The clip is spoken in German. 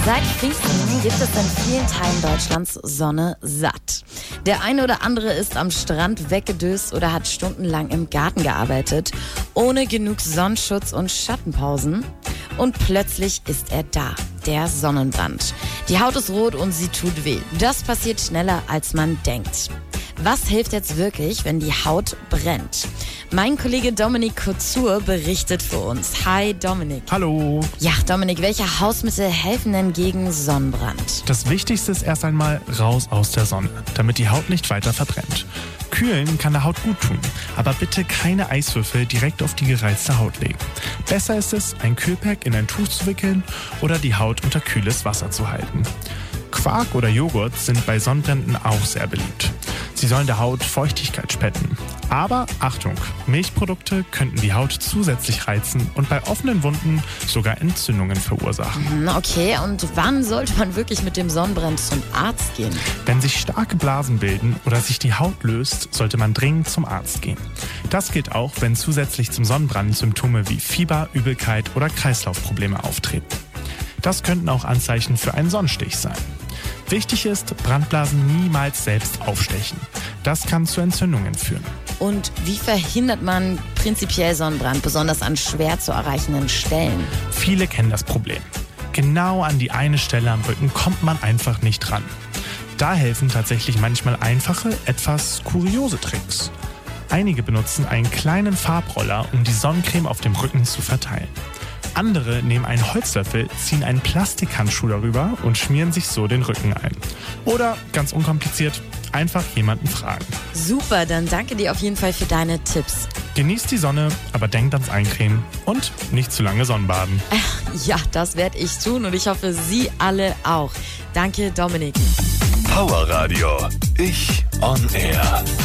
Seit Pfingsten gibt es in vielen Teilen Deutschlands Sonne satt. Der eine oder andere ist am Strand weggedöst oder hat stundenlang im Garten gearbeitet, ohne genug Sonnenschutz und Schattenpausen. Und plötzlich ist er da, der Sonnenbrand. Die Haut ist rot und sie tut weh. Das passiert schneller, als man denkt. Was hilft jetzt wirklich, wenn die Haut brennt? Mein Kollege Dominik Couture berichtet für uns. Hi Dominik. Hallo. Ja, Dominik, welche Hausmittel helfen denn gegen Sonnenbrand? Das Wichtigste ist erst einmal raus aus der Sonne, damit die Haut nicht weiter verbrennt. Kühlen kann der Haut gut tun, aber bitte keine Eiswürfel direkt auf die gereizte Haut legen. Besser ist es, ein Kühlpack in ein Tuch zu wickeln oder die Haut unter kühles Wasser zu halten. Quark oder Joghurt sind bei Sonnenbränden auch sehr beliebt. Sie sollen der Haut Feuchtigkeit spenden. Aber Achtung, Milchprodukte könnten die Haut zusätzlich reizen und bei offenen Wunden sogar Entzündungen verursachen. Okay, und wann sollte man wirklich mit dem Sonnenbrand zum Arzt gehen? Wenn sich starke Blasen bilden oder sich die Haut löst, sollte man dringend zum Arzt gehen. Das gilt auch, wenn zusätzlich zum Sonnenbrand Symptome wie Fieber, Übelkeit oder Kreislaufprobleme auftreten. Das könnten auch Anzeichen für einen Sonnenstich sein. Wichtig ist, Brandblasen niemals selbst aufstechen. Das kann zu Entzündungen führen. Und wie verhindert man prinzipiell Sonnenbrand, besonders an schwer zu erreichenden Stellen? Viele kennen das Problem. Genau an die eine Stelle am Rücken kommt man einfach nicht ran. Da helfen tatsächlich manchmal einfache, etwas kuriose Tricks. Einige benutzen einen kleinen Farbroller, um die Sonnencreme auf dem Rücken zu verteilen. Andere nehmen einen Holzlöffel, ziehen einen Plastikhandschuh darüber und schmieren sich so den Rücken ein. Oder, ganz unkompliziert, einfach jemanden fragen. Super, dann danke dir auf jeden Fall für deine Tipps. Genießt die Sonne, aber denkt ans Eincremen und nicht zu lange Sonnenbaden. Ja, das werde ich tun und ich hoffe, Sie alle auch. Danke, Dominik. Power Radio. Ich on Air.